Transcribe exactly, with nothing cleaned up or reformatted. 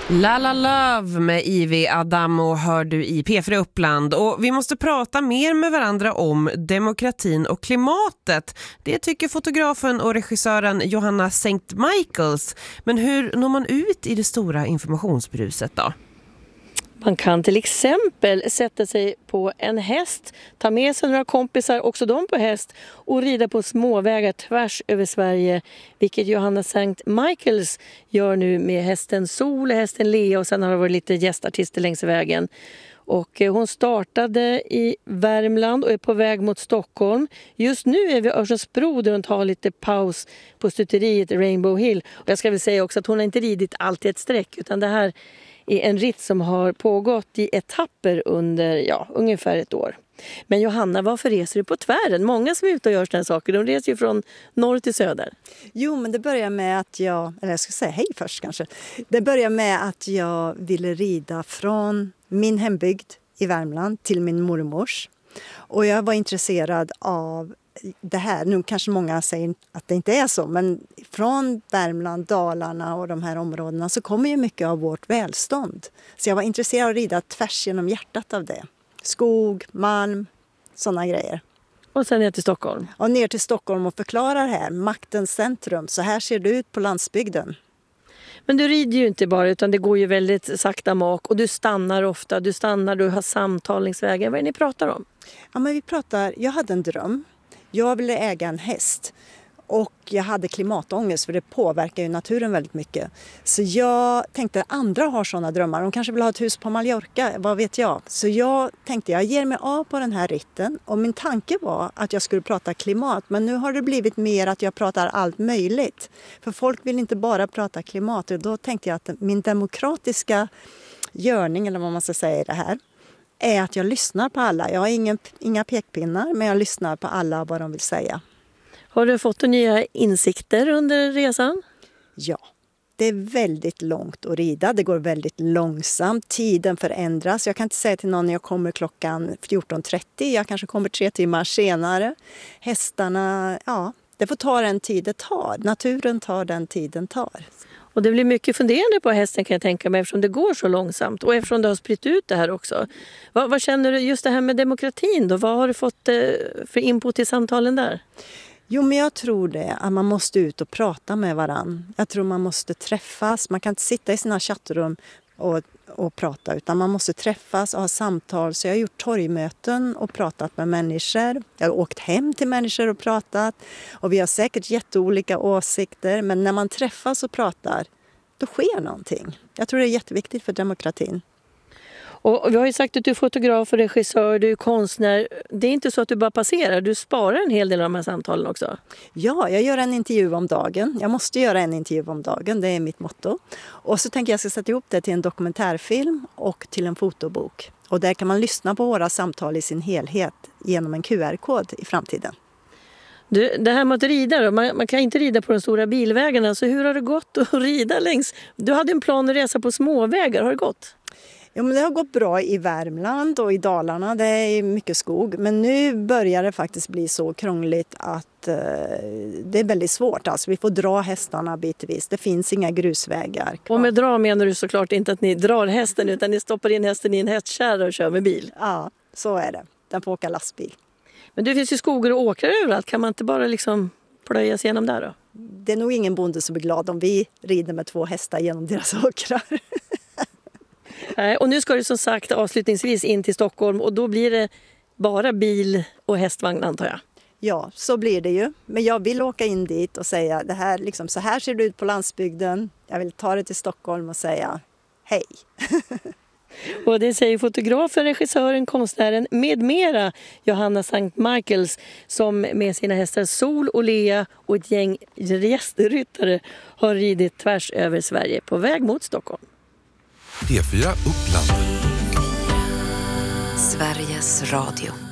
La La Love med Ivy Adamo hör du i P fyra Uppland, och vi måste prata mer med varandra om demokratin och klimatet. Det tycker fotografen och regissören Johanna Sankt Michaels. Men hur når man ut i det stora informationsbruset då? Man kan till exempel sätta sig på en häst, ta med sig några kompisar, också de på häst, och rida på småvägar tvärs över Sverige, vilket Johanna Sankt Michaels gör nu med hästen Sol och hästen Lea, och sen har det varit lite gästartister längs vägen. Och hon startade i Värmland och är på väg mot Stockholm. Just nu är vi i Örsundsbro där hon tar lite paus på stuteriet Rainbow Hill. Och jag ska väl säga också att hon har inte ridit alltid ett streck, utan det här är en ritt som har pågått i etapper under ja, ungefär ett år. Men Johanna, varför reser du på tvären? Många som är ute och gör sådana saker, de reser ju från norr till söder. Jo, men det börjar med att jag, eller jag ska säga hej först kanske. Det börjar med att jag ville rida från min hembygd i Värmland till min mormors. Och jag var intresserad av det här. Nu kanske många säger att det inte är så, men från Värmland, Dalarna och de här områdena så kommer ju mycket av vårt välstånd. Så jag var intresserad av att rida tvärs genom hjärtat av det. Skog, malm, sådana grejer. Och sen ner till Stockholm? Och ner till Stockholm och förklarar här, maktens centrum. Så här ser det ut på landsbygden. Men du rider ju inte bara, utan det går ju väldigt sakta mak, och du stannar ofta. Du stannar, du har samtal längs vägen. Vad är det ni pratar om? Ja, men vi pratar, jag hade en dröm. Jag ville äga en häst och jag hade klimatångest, för det påverkar ju naturen väldigt mycket. Så jag tänkte att andra har sådana drömmar. De kanske vill ha ett hus på Mallorca, vad vet jag. Så jag tänkte jag ger mig av på den här ritten, och min tanke var att jag skulle prata klimat. Men nu har det blivit mer att jag pratar allt möjligt. För folk vill inte bara prata klimat. Och då tänkte jag att min demokratiska görning, eller vad man ska säga i det här, är att jag lyssnar på alla. Jag har ingen, inga pekpinnar, men jag lyssnar på alla vad de vill säga. Har du fått nya insikter under resan? Ja, det är väldigt långt att rida. Det går väldigt långsamt. Tiden förändras. Jag kan inte säga till någon att jag kommer klockan fjorton trettio. Jag kanske kommer tre timmar senare. Hästarna, ja, det får ta den tid det tar. Naturen tar den tiden tar. Och det blir mycket funderande på hästen, kan jag tänka mig, eftersom det går så långsamt. Och eftersom du har spritt ut det här också. Vad, vad känner du just det här med demokratin då? Vad har du fått eh, för input i samtalen där? Jo, men jag tror det. Att man måste ut och prata med varann. Jag tror man måste träffas. Man kan inte sitta i sina chattrum och, och prata, utan man måste träffas och ha samtal. Så jag har gjort torgmöten och pratat med människor. Jag har åkt hem till människor och pratat. Och vi har säkert jätteolika åsikter. Men när man träffas och pratar, då sker någonting. Jag tror det är jätteviktigt för demokratin. Och vi har ju sagt att du är fotograf och regissör, du är konstnär. Det är inte så att du bara passerar, du sparar en hel del av de här samtalen också. Ja, jag gör en intervju om dagen. Jag måste göra en intervju om dagen, det är mitt motto. Och så tänker jag att jag ska sätta ihop det till en dokumentärfilm och till en fotobok. Och där kan man lyssna på våra samtal i sin helhet genom en Q R-kod i framtiden. Du, det här med att rida då, man, man kan inte rida på de stora bilvägarna, så hur har det gått att rida längs? Du hade en plan att resa på småvägar, har det gått? Ja, men det har gått bra i Värmland och i Dalarna, det är mycket skog. Men nu börjar det faktiskt bli så krångligt att eh, det är väldigt svårt. Alltså, vi får dra hästarna bitvis, det finns inga grusvägar kvar. Och med dra menar du såklart inte att ni drar hästen, utan ni stoppar in hästen i en hästkärra och kör med bil? Ja, så är det. Den får åka lastbil. Men det finns ju skogar och åkrar överallt, kan man inte bara liksom plöja sig igenom där då? Det är nog ingen bonde som är glad om vi rider med två hästar genom deras åkrar. Och nu ska du som sagt avslutningsvis in till Stockholm, och då blir det bara bil och hästvagn, antar jag. Ja, så blir det ju. Men jag vill åka in dit och säga det här, liksom, så här ser det ut på landsbygden. Jag vill ta det till Stockholm och säga hej. Och det säger fotografen, regissören, konstnären med mera Johanna Sankt Michaels, som med sina hästar Sol och Lea och ett gäng gästryttare har ridit tvärs över Sverige på väg mot Stockholm. P fyra Uppland. Sveriges Radio.